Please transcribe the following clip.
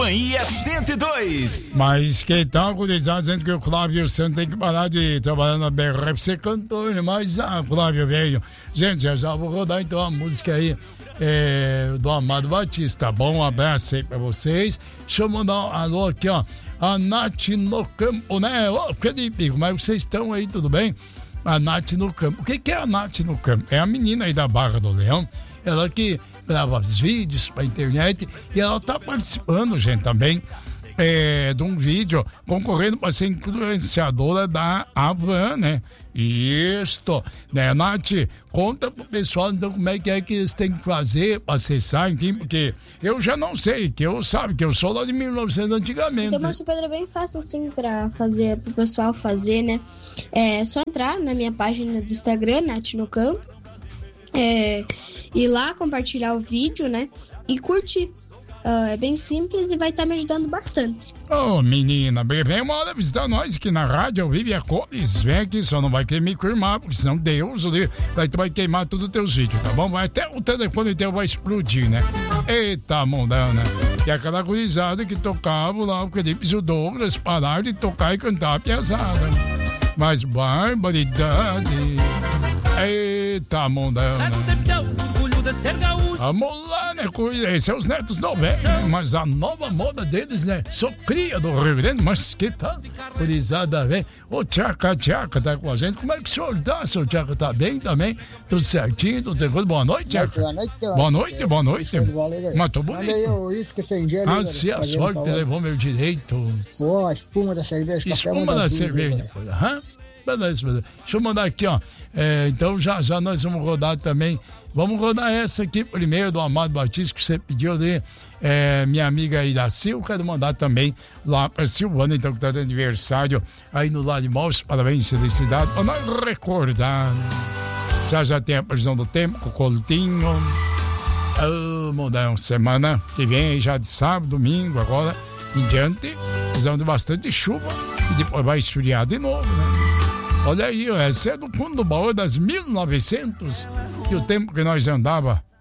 Companhia 102. Mas que tal, gurizada, dizendo que o Flávio Santos tem que parar de trabalhar na BR pra ser cantor, né? Mas, Flávio veio. Gente, já vou rodar então a música aí do Amado Batista, tá bom? Um abraço aí pra vocês. Deixa eu mandar um alô aqui, ó. A Nath no campo, né? Ô, Felipe, como é que vocês estão aí, tudo bem? A Nath no campo. O que é a Nath no campo? É a menina aí da Barra do Leão. Ela que grava os vídeos pra internet e ela tá participando, gente, também de um vídeo concorrendo para ser influenciadora da Havan, né? Isto, né, Nath? Conta pro pessoal então como é que eles têm que fazer para acessar, enfim, porque eu já não sei, que eu sou lá de 1900 antigamente. Então, Márcio Pedro, é bem fácil assim para fazer, pro pessoal fazer, né? É só entrar na minha página do Instagram, Nath no Campo, ir lá, compartilhar o vídeo, né? E curtir. É bem simples e vai estar me ajudando bastante. Ô, menina, vem uma hora visitar nós aqui na rádio, ao vivo e a cores. Vem aqui, só não vai querer me queimar, porque senão Deus, tu vai queimar todos os teus vídeos, tá bom? Até o telefone teu vai explodir, né? Eita, mundão, né? E aquela gurizada que tocava lá, o Felipe e o Douglas pararam de tocar e cantar a piazada. Mas barbaridade. Eita, mundão, né? Vamos lá, né? Esses são os netos do velho, né? Mas a nova moda deles, né? Sou cria do Rio Grande, mas que tal? Curizada, velho. O Tchaca tá com a gente. Como é que o senhor tá? Seu Tchaca tá bem também? Tudo certinho? Tudo tranquilo? Boa noite, Tchaca. Boa noite. Mas tô bonito. Manda aí o uísque sem gelo. Se a sorte levou meu direito. Pô, a espuma da cerveja. Espuma da cerveja. Beleza. Deixa eu mandar aqui, ó. Então já nós vamos rodar também. Vamos rodar essa aqui primeiro do Amado Batista, que você pediu ali. Minha amiga aí da Silva, quero mandar também lá pra Silvana, então, que tá de aniversário aí no Lar de Moços. Parabéns, felicidade. Pra nós recordar. Já tem a previsão do tempo com o Coutinho. Mudar semana que vem, já de sábado, domingo, agora em diante. Precisamos de bastante chuva e depois vai esfriar de novo, né? Olha aí, essa é do fundo do baú das 1900 e o tempo que nós andava